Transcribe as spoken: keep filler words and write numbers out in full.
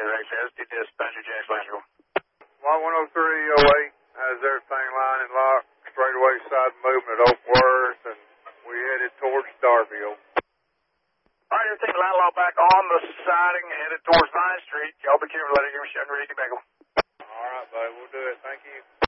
Rex has the dispatcher Jack Glasgow. one oh three oh eight has everything line and locked, straightaway side movement at Oakworth, and we headed towards Darbyville. All right, everything line lock back on the siding, headed towards Vine Street. Y'all be careful, let it give me shut and ready to back. All right, buddy, we'll do it. Thank you.